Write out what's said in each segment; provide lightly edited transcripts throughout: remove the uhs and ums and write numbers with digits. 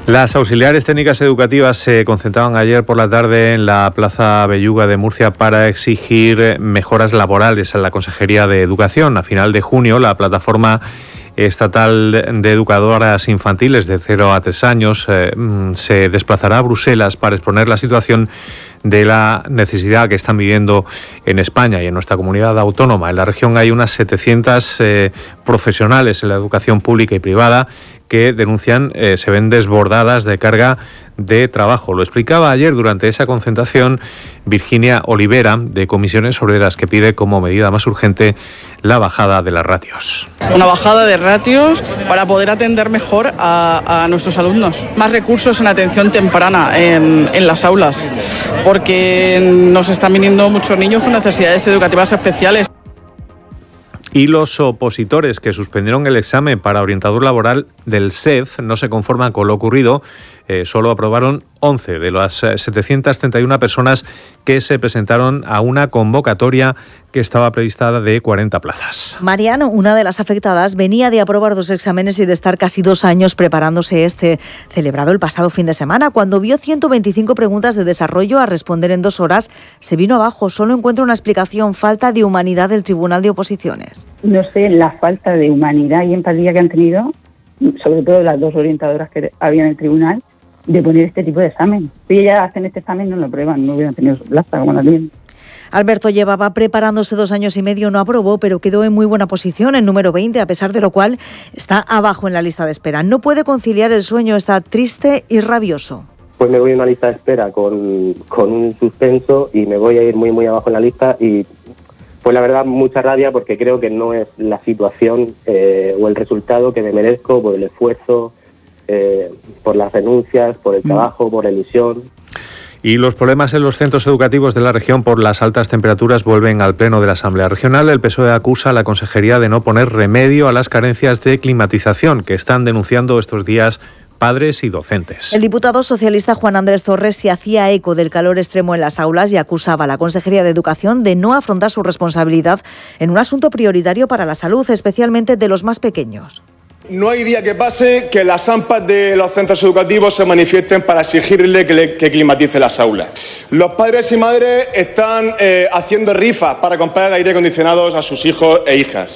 Las auxiliares técnicas educativas se concentraban ayer por la tarde en la Plaza Belluga de Murcia para exigir mejoras laborales a la Consejería de Educación. A final de junio, la Plataforma Estatal de Educadoras Infantiles de 0 a 3 años se desplazará a Bruselas para exponer la situación de la necesidad que están viviendo en España y en nuestra comunidad autónoma. En la región hay unas 700 profesionales en la educación pública y privada que denuncian se ven desbordadas de carga de trabajo. Lo explicaba ayer durante esa concentración Virginia Olivera, de Comisiones Obreras, que pide como medida más urgente la bajada de las ratios. Una bajada de ratios para poder atender mejor a nuestros alumnos. Más recursos en atención temprana en las aulas, porque nos están viniendo muchos niños con necesidades educativas especiales. Y los opositores que suspendieron el examen para orientador laboral del SEF no se conforman con lo ocurrido. Solo aprobaron 11 de las 731 personas que se presentaron a una convocatoria que estaba prevista de 40 plazas. Mariano, una de las afectadas, venía de aprobar 2 exámenes y de estar casi 2 años preparándose celebrado el pasado fin de semana. Cuando vio 125 preguntas de desarrollo a responder en 2 horas, se vino abajo. Solo encuentra una explicación: falta de humanidad del Tribunal de Oposiciones. No sé, la falta de humanidad y empatía que han tenido, sobre todo las 2 orientadoras que había en el tribunal, de poner este tipo de examen. Si ellas hacen este examen, no lo aprueban, no hubieran tenido su plaza como la tienen. Alberto llevaba preparándose 2 años y medio, no aprobó, pero quedó en muy buena posición, en número 20, a pesar de lo cual está abajo en la lista de espera. No puede conciliar el sueño, está triste y rabioso. Pues me voy a una lista de espera con un suspenso y me voy a ir muy abajo en la lista y pues la verdad mucha rabia porque creo que no es la situación o el resultado que me merezco por el esfuerzo, por las renuncias, por el trabajo, por la ilusión. Y los problemas en los centros educativos de la región por las altas temperaturas vuelven al pleno de la Asamblea Regional. El PSOE acusa a la Consejería de no poner remedio a las carencias de climatización que están denunciando estos días padres y docentes. El diputado socialista Juan Andrés Torres se hacía eco del calor extremo en las aulas y acusaba a la Consejería de Educación de no afrontar su responsabilidad en un asunto prioritario para la salud, especialmente de los más pequeños. No hay día que pase que las AMPAs de los centros educativos se manifiesten para exigirle que climatice las aulas. Los padres y madres están haciendo rifas para comprar aire acondicionados a sus hijos e hijas.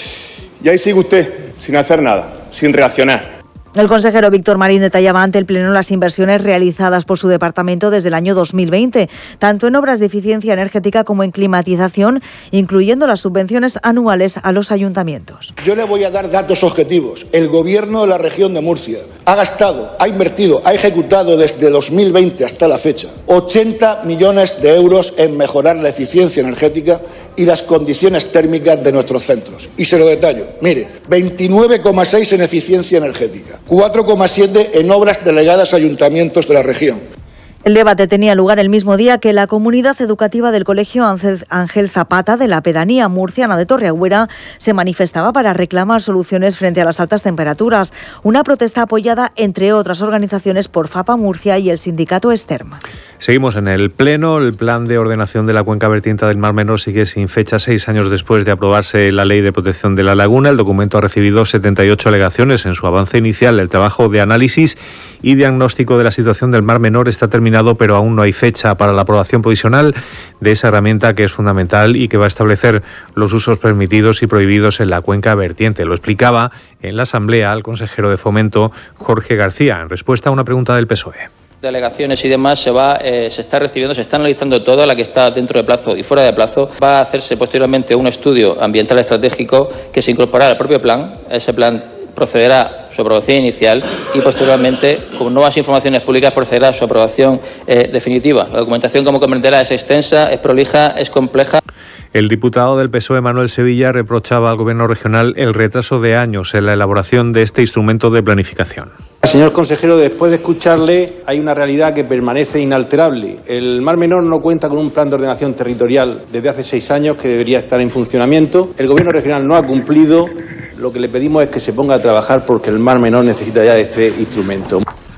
Y ahí sigue usted, sin hacer nada, sin reaccionar. El consejero Víctor Marín detallaba ante el Pleno las inversiones realizadas por su departamento desde el año 2020, tanto en obras de eficiencia energética como en climatización, incluyendo las subvenciones anuales a los ayuntamientos. Yo le voy a dar datos objetivos. El Gobierno de la región de Murcia ha gastado, ha invertido, ha ejecutado desde 2020 hasta la fecha 80 millones de euros en mejorar la eficiencia energética y las condiciones térmicas de nuestros centros. Y se lo detallo. Mire, 29,6 en eficiencia energética, 4,7 en obras delegadas a ayuntamientos de la región. El debate tenía lugar el mismo día que la comunidad educativa del Colegio Ángel Zapata de la pedanía murciana de Torreagüera se manifestaba para reclamar soluciones frente a las altas temperaturas. Una protesta apoyada, entre otras organizaciones, por FAPA Murcia y el sindicato Esterma. Seguimos en el Pleno. El plan de ordenación de la cuenca vertiente del Mar Menor sigue sin fecha 6 años después de aprobarse la Ley de Protección de la Laguna. El documento ha recibido 78 alegaciones en su avance inicial. El trabajo de análisis y diagnóstico de la situación del Mar Menor está terminado, pero aún no hay fecha para la aprobación provisional de esa herramienta que es fundamental y que va a establecer los usos permitidos y prohibidos en la cuenca vertiente. Lo explicaba en la Asamblea el consejero de Fomento, Jorge García, en respuesta a una pregunta del PSOE. Delegaciones y demás se está recibiendo, se está analizando toda la que está dentro de plazo y fuera de plazo. Va a hacerse posteriormente un estudio ambiental estratégico que se incorporará al propio plan. Ese plan procederá a su aprobación inicial y posteriormente, con nuevas informaciones públicas, procederá a su aprobación definitiva. La documentación, como comprenderá, es extensa, es prolija, es compleja. El diputado del PSOE, Manuel Sevilla, reprochaba al Gobierno regional el retraso de años en la elaboración de este instrumento de planificación. Señor consejero, después de escucharle, hay una realidad que permanece inalterable. El Mar Menor no cuenta con un plan de ordenación territorial desde hace 6 años que debería estar en funcionamiento. El Gobierno regional no ha cumplido. Lo que le pedimos es que se ponga a trabajar porque el Mar Menor necesita ya de este instrumento.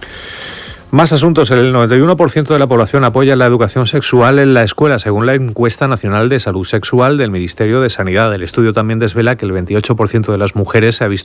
Más asuntos. El 91% de la población apoya la educación sexual en la escuela, según la encuesta nacional de salud sexual del Ministerio de Sanidad. El estudio también desvela que el 28% de las mujeres se ha visto